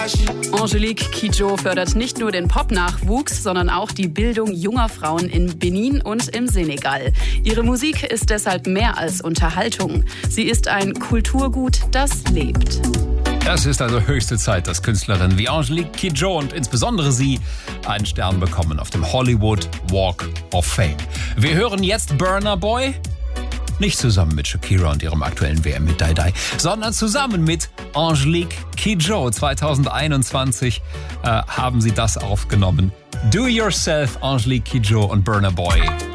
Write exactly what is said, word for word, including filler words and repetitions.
Angelique Kidjo fördert nicht nur den Pop-Nachwuchs, sondern auch die Bildung junger Frauen in Benin und im Senegal. Ihre Musik ist deshalb mehr als Unterhaltung. Sie ist ein Kulturgut, das lebt. Es ist also höchste Zeit, dass Künstlerinnen wie Angelique Kidjo und insbesondere sie einen Stern bekommen auf dem Hollywood Walk of Fame. Wir hören jetzt Burna Boy. Nicht zusammen mit Shakira und ihrem aktuellen W M-Hit Die Die, sondern zusammen mit Angelique Kidjo. zwanzig einundzwanzig äh, haben sie das aufgenommen. Do Yourself, Angelique Kidjo und Burna Boy.